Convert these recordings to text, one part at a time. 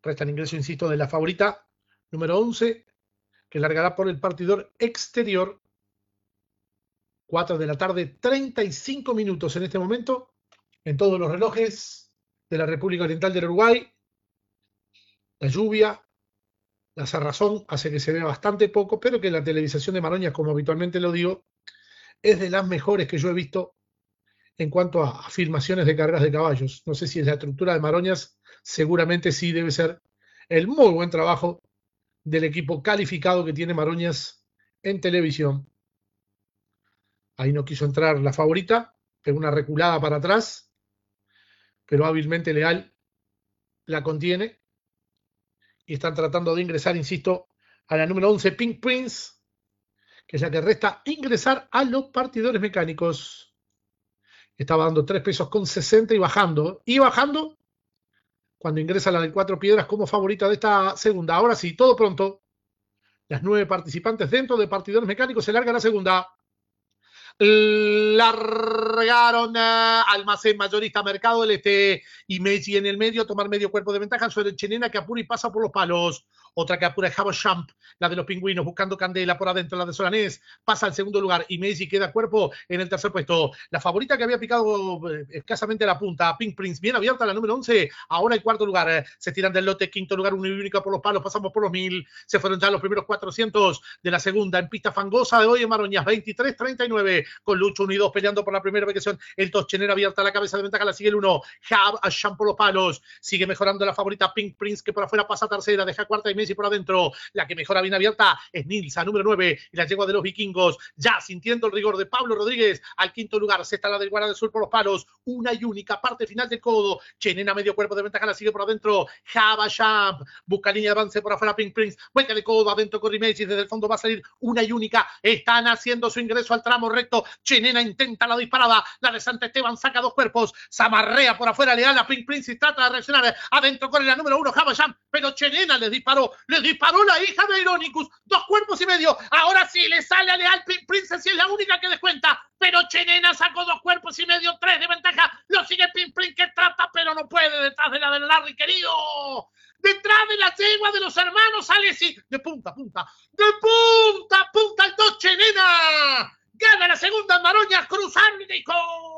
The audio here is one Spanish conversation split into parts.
Resta el ingreso, insisto, de la favorita número 11, que largará por el partidor exterior. 4 de la tarde, 35 minutos en este momento, en todos los relojes de la República Oriental del Uruguay. La lluvia, la cerrazón hace que se vea bastante poco, pero que la televisación de Maroñas, como habitualmente lo digo, es de las mejores que yo he visto en cuanto a filmaciones de carreras de caballos. No sé si es la estructura de Maroñas, seguramente sí debe ser el muy buen trabajo del equipo calificado que tiene Maroñas en televisión. Ahí no quiso entrar la favorita, pegó una reculada para atrás, pero hábilmente Leal la contiene y están tratando de ingresar, insisto, a la número 11, Pink Prince, que es la que resta ingresar a los partidores mecánicos. Estaba dando 3 pesos con 60 y bajando cuando ingresa la de 4 piedras como favorita de esta segunda. Ahora sí, todo pronto. Las 9 participantes dentro de partidores mecánicos, se larga la segunda. Largaron Almacén Mayorista Mercado del Este y Messi en el medio, tomar medio cuerpo de ventaja sobre Chenena, que apura y pasa por los palos. Otra que apura es Havochamp, la de los pingüinos, buscando Candela por adentro, la de Solanés, pasa al segundo lugar y Messi queda cuerpo en el tercer puesto. La favorita que había picado escasamente la punta, Pink Prince, bien abierta, la número 11, ahora el cuarto lugar. Se tiran del lote, quinto lugar, una y única por los palos, pasamos por los 1000, se fueron ya los primeros 400 de la segunda, en pista fangosa de hoy en Maroñas, 23-39, con Lucho 1 y 2 peleando por la primera ubicación. El 2, Chenera abierta, la cabeza de ventaja, la sigue el 1, Havochamp por los palos, sigue mejorando la favorita Pink Prince, que por afuera pasa tercera, deja cuarta y Messi por adentro. La que mejora bien abierta es Nilsa, número 9, y la yegua de los vikingos, ya sintiendo el rigor de Pablo Rodríguez, al quinto lugar. Se está la del Guarda del Sur por los palos, una y única, parte final del codo. Chenena medio cuerpo de ventaja, la sigue por adentro. Havochamp busca línea de avance por afuera Pink Prince, vuelta de codo, adentro corre Messi, desde el fondo va a salir una y única. Están haciendo su ingreso al tramo recto. Chenena intenta la disparada, la de Sant Esteban saca 2 cuerpos, zamarrea por afuera, Leal a Pink Prince y trata de reaccionar. Adentro corre la número 1, Havochamp, pero Chenena le disparó la hija de Ironicus, 2 cuerpos y medio. Ahora sí le sale a Leal Pink Prince, si es la única que descuenta, pero Chenena sacó 2 cuerpos y medio, 3 de ventaja. Lo sigue Pink Prince, que trata, pero no puede, detrás de la del Larry querido. Detrás de la yegua de los hermanos Alessi, de punta a punta, el 2 Chenena. Gana la segunda en Maroñas, Cruzárnico.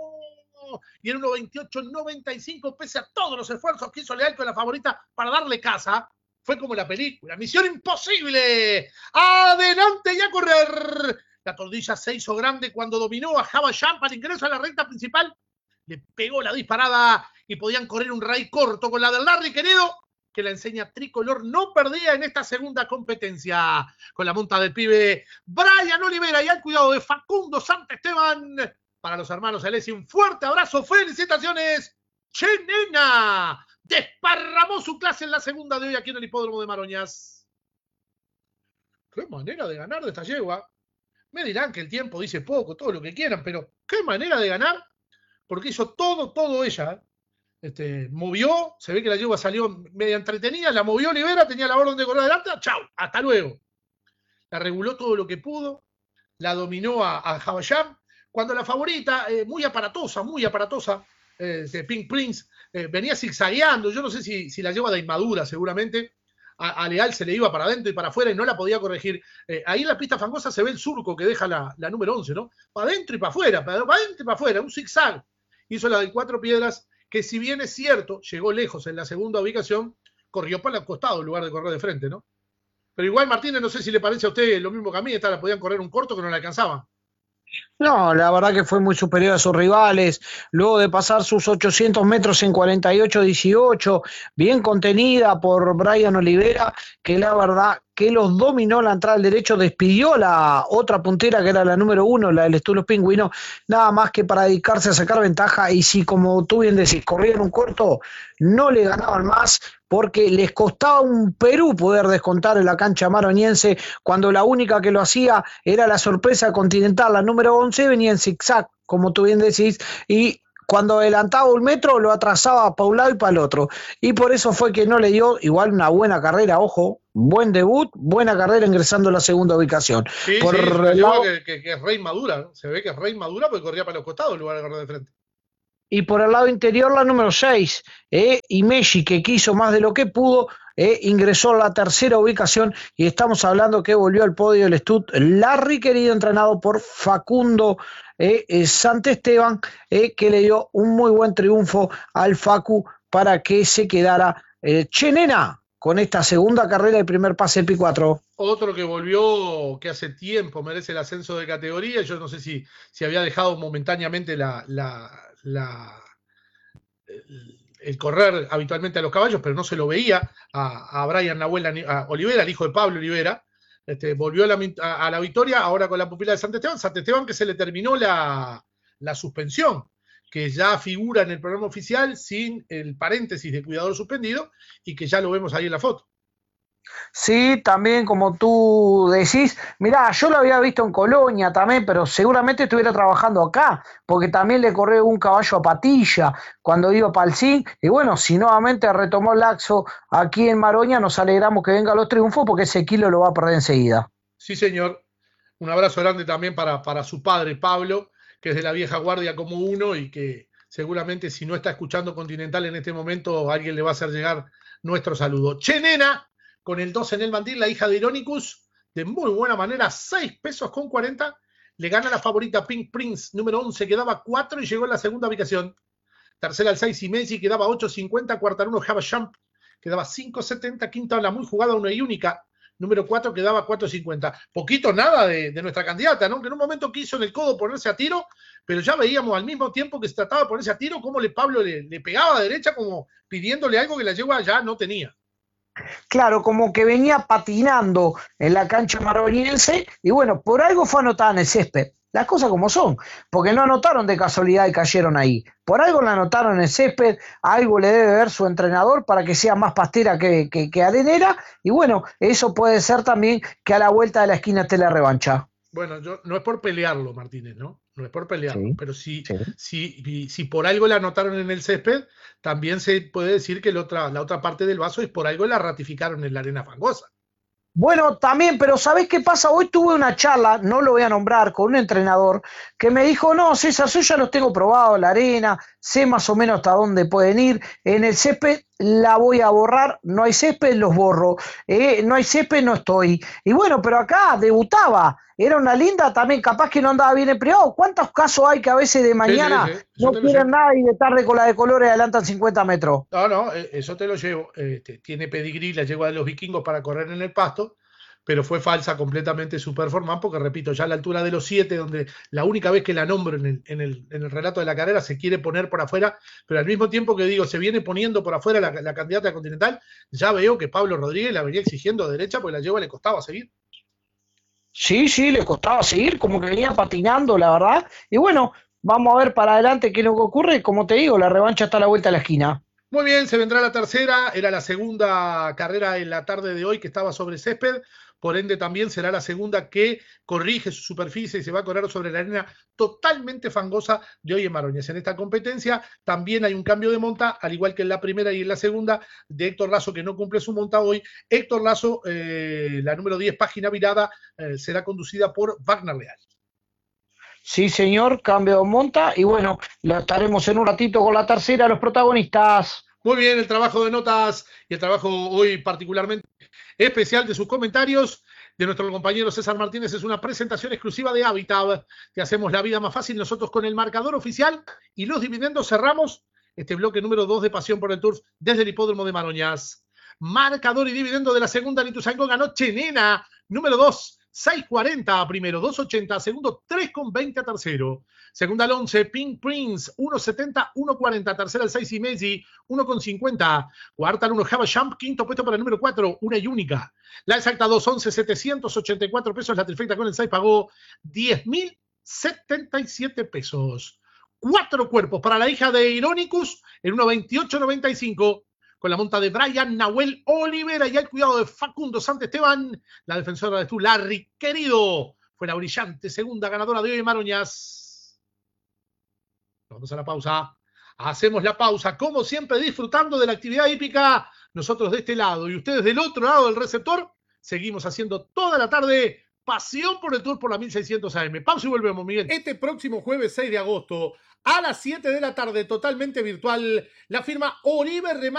Y en 1.28.95, pese a todos los esfuerzos que hizo Leal con la favorita para darle casa, fue como la película, Misión Imposible. Adelante y a correr. La tordilla se hizo grande cuando dominó a Havochamp al ingreso a la recta principal. Le pegó la disparada y podían correr un raíz corto con la del Larry querido, que la enseña tricolor no perdía en esta segunda competencia. Con la monta del pibe Brian Olivera y al cuidado de Facundo Sant Esteban. Para los hermanos Alessi, un fuerte abrazo, felicitaciones. Chenena desparramó su clase en la segunda de hoy aquí en el hipódromo de Maroñas. Qué manera de ganar de esta yegua. Me dirán que el tiempo dice poco, todo lo que quieran, pero qué manera de ganar, porque hizo todo ella. Movió, se ve que la yegua salió media entretenida, la movió Olivera, tenía la orden de correr adelante, chau, hasta luego. La reguló todo lo que pudo, la dominó a Havochamp, cuando la favorita, muy aparatosa, Pink Prince, venía zigzagueando. Yo no sé si la yegua de inmadura, seguramente. A Leal se le iba para adentro y para afuera y no la podía corregir. Ahí en la pista fangosa se ve el surco que deja la número 11, ¿no? Para adentro y para afuera, un zigzag. Hizo la de 4 piedras, que si bien es cierto, llegó lejos en la segunda ubicación, corrió para el costado en lugar de correr de frente, ¿no? Pero igual, Martínez, no sé si le parece a usted lo mismo que a mí, esta la podían correr un corto que no la alcanzaba. No, la verdad que fue muy superior a sus rivales, luego de pasar sus 800 metros en 48-18, bien contenida por Brian Olivera, que la verdad que los dominó la entrada al derecho, despidió la otra puntera que era la número 1, la del Estulos Pingüino, nada más que para dedicarse a sacar ventaja, y si como tú bien decís, corrían un corto, no le ganaban más, porque les costaba un Perú poder descontar en la cancha maroñense, cuando la única que lo hacía era la Sorpresa Continental, la número 11, venía en zigzag, como tú bien decís, y cuando adelantaba un metro lo atrasaba para un lado y para el otro, y por eso fue que no le dio. Igual una buena carrera, ojo, buen debut, buena carrera ingresando a la segunda ubicación. Sí, por el lado que es re inmadura, ¿no? Se ve que es re inmadura porque corría para los costados en lugar de correr de frente. Y por el lado interior la número 6, y Messi, que quiso más de lo que pudo, ingresó a la tercera ubicación y estamos hablando que volvió al podio el Stud Larry Querido, entrenado por Facundo Santesteban, que le dio un muy buen triunfo al Facu para que se quedara Chenena con esta segunda carrera de primer pase P4. Otro que volvió, que hace tiempo merece el ascenso de categoría. Yo no sé si había dejado momentáneamente el correr habitualmente a los caballos, pero no se lo veía a Brian Nahuel a Olivera, el hijo de Pablo Olivera. Volvió a la victoria ahora con la pupila de Santesteban. Santesteban, que se le terminó la suspensión, que ya figura en el programa oficial sin el paréntesis de cuidador suspendido y que ya lo vemos ahí en la foto. Sí, también como tú decís, mirá, yo lo había visto en Colonia también, pero seguramente estuviera trabajando acá, porque también le corrió un caballo a Patilla cuando iba para el zinc, y bueno, si nuevamente retomó Laxo aquí en Maroña, nos alegramos que venga los triunfos, porque ese kilo lo va a perder enseguida. Sí, señor. Un abrazo grande también para su padre, Pablo, que es de la vieja guardia como uno y que seguramente si no está escuchando Continental en este momento, alguien le va a hacer llegar nuestro saludo. Chenena, con el 2 en el mandil, la hija de Ironicus, de muy buena manera, 6 pesos con 40, le gana la favorita Pink Prince, número 11, que daba 4 y llegó en la segunda ubicación. Tercera al 6 y Messi, que daba 8.50, cuarta al 1 Java Champ, que daba 5.70, quinta la muy jugada, una y única, número 4, que daba 4.50. Poquito nada de nuestra candidata, ¿no? Que en un momento quiso en el codo ponerse a tiro, pero ya veíamos al mismo tiempo que se trataba de ponerse a tiro, cómo Pablo le pegaba a derecha, como pidiéndole algo que la yegua ya no tenía. Claro, como que venía patinando en la cancha maroñense y bueno, por algo fue anotada en el césped. Las cosas como son, porque no anotaron de casualidad y cayeron ahí. Por algo la anotaron en el césped, algo le debe ver su entrenador para que sea más pastera que arenera. Y bueno, eso puede ser también que a la vuelta de la esquina esté la revancha. Bueno, yo no es por pelearlo, Martínez, ¿no? No es por pelearlo, Sí, pero si, sí. si por algo la anotaron en el césped, también se puede decir que la otra parte del vaso es por algo la ratificaron en la arena fangosa. Bueno, también, pero ¿sabés qué pasa? Hoy tuve una charla, no lo voy a nombrar, con un entrenador que me dijo, no, César, yo ya los tengo probado, la arena, sé más o menos hasta dónde pueden ir, en el césped la voy a borrar, no hay césped, los borro, no hay césped, no estoy. Y bueno, pero acá debutaba, era una linda también, capaz que no andaba bien empleado. ¿Cuántos casos hay que a veces de Sí, sí, mañana sí, yo no te lo quieren llevo. nada y de tarde con la de colores adelantan 50 metros? No, no, eso te lo llevo. Tiene pedigrí la yegua de los vikingos para correr en el pasto, pero fue falsa completamente su performance, porque repito, ya a la altura de los 7, donde la única vez que la nombro en el relato de la carrera se quiere poner por afuera, pero al mismo tiempo que digo, se viene poniendo por afuera la candidata continental, ya veo que Pablo Rodríguez la venía exigiendo a derecha, porque la yegua le costaba seguir. Sí, sí, le costaba seguir, como que venía patinando, la verdad. Y bueno, vamos a ver para adelante qué es lo que ocurre. Como te digo, la revancha está a la vuelta de la esquina. Muy bien, se vendrá la tercera, era la segunda carrera en la tarde de hoy que estaba sobre césped, por ende también será la segunda que corrige su superficie y se va a correr sobre la arena totalmente fangosa de hoy en Maroñas. En esta competencia también hay un cambio de monta, al igual que en la primera y en la segunda, de Héctor Lazo, que no cumple su monta hoy. Héctor Lazo, la número 10, página virada, será conducida por Wagner Leal. Sí, señor, cambio de monta. Y bueno, la estaremos en un ratito con la tercera, los protagonistas. Muy bien, el trabajo de notas y el trabajo hoy particularmente especial de sus comentarios de nuestro compañero César Martínez es una presentación exclusiva de Habitat. Te hacemos la vida más fácil nosotros con el marcador oficial y los dividendos cerramos este bloque número 2 de Pasión por el Turf desde el Hipódromo de Maroñas. Marcador y dividendo de la segunda Nituzaingó ganó Chenena, número 2, 6.40 a primero, 2.80 a segundo, 3.20 a tercero. Segunda al 11, Pink Prince, 1.70, 1.40. Tercera al 6 y Messi, 1.50. Cuarta al 1, Java Champ. Quinto puesto para el número 4, una y única. La exacta 2, 11, 784 pesos. La trifecta con el 6 pagó 10.077 pesos. 4 cuerpos para la hija de Ironicus en 1.28.95. Con la monta de Brian Nahuel Olivera y el cuidado de Facundo Santesteban, la defensora de tu Larry Querido. Fue la brillante segunda ganadora de hoy en Maroñas. Vamos a la pausa. Hacemos la pausa, como siempre, disfrutando de la actividad hípica. Nosotros de este lado y ustedes del otro lado del receptor, seguimos haciendo toda la tarde pasión por el Tour por la 1600 AM. Pausa y volvemos, Miguel. Este próximo jueves 6 de agosto, a las 7 de la tarde, totalmente virtual, la firma Oliver Remar